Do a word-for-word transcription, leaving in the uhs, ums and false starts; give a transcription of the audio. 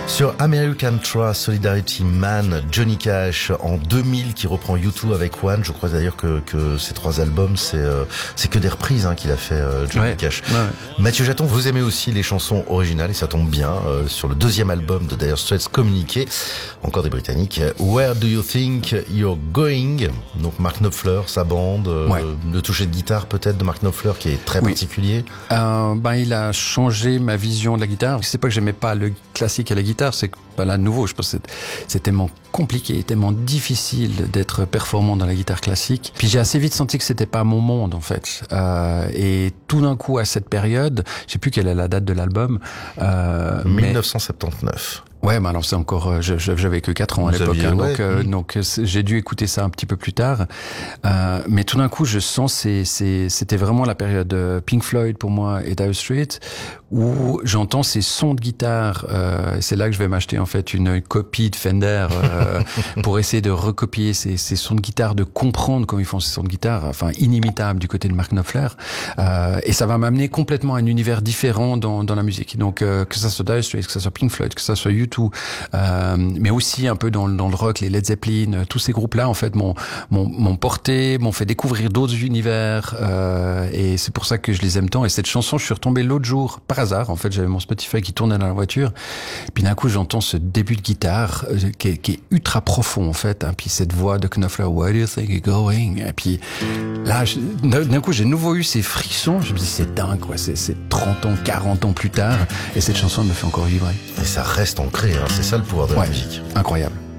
Sur American Trust, Solidarity Man, Johnny Cash en deux mille qui reprend U deux avec One. Je crois d'ailleurs que, que ces trois albums, c'est, euh, c'est que des reprises hein, qu'il a fait euh, Johnny ouais, Cash. Ouais, ouais. Mathieu Jaton, vous aimez aussi les chansons originales et ça tombe bien. Euh, sur le deuxième album de Dire Straits, Communiqué, encore des Britanniques, Where Do You Think You're Going? Donc Mark Knopfler, sa bande, euh, ouais. le toucher de guitare peut-être de Mark Knopfler qui est très oui. particulier. Euh, ben il a changé ma vision de la guitare. C'est pas que j'aimais pas le classique à la guitare, c'est que ben là, de nouveau, je pense que c'est tellement compliqué, tellement difficile d'être performant dans la guitare classique. Puis j'ai assez vite senti que c'était pas mon monde en fait. Euh, et tout d'un coup, à cette période, je sais plus quelle est la date de l'album. Euh, mille neuf cent soixante-dix-neuf. Ouais, mais alors c'est encore, j'avais que quatre ans à l'époque, hein, donc, euh, mmh. donc j'ai dû écouter ça un petit peu plus tard. Euh, mais tout d'un coup, je sens c'est c'est c'était vraiment la période Pink Floyd pour moi et Dire Straits où j'entends ces sons de guitare. Euh, c'est là que je vais m'acheter en fait une copie de Fender euh, pour essayer de recopier ces, ces sons de guitare, de comprendre comment ils font ces sons de guitare, enfin inimitables du côté de Mark Knopfler. Euh, et ça va m'amener complètement à un univers différent dans dans la musique. Donc euh, que ça soit Dire Straits, que ça soit Pink Floyd, que ça soit U deux. Tout, euh, mais aussi un peu dans, dans le rock, les Led Zeppelin, tous ces groupes-là en fait m'ont, m'ont, m'ont porté, m'ont fait découvrir d'autres univers, euh, et c'est pour ça que je les aime tant. Et cette chanson, je suis retombé l'autre jour par hasard. En fait, j'avais mon Spotify qui tournait dans la voiture, et puis d'un coup, j'entends ce début de guitare euh, qui, est, qui est ultra profond en fait. Hein, puis cette voix de Knopfler, Where do you think you're going? Et puis là, je, d'un coup, j'ai de nouveau eu ces frissons. Je me dis, c'est dingue, quoi. C'est, c'est trente ans, quarante ans plus tard, et cette chanson me fait encore vibrer. Et ça reste ancré. C'est ça le pouvoir de ouais, la musique. Incroyable.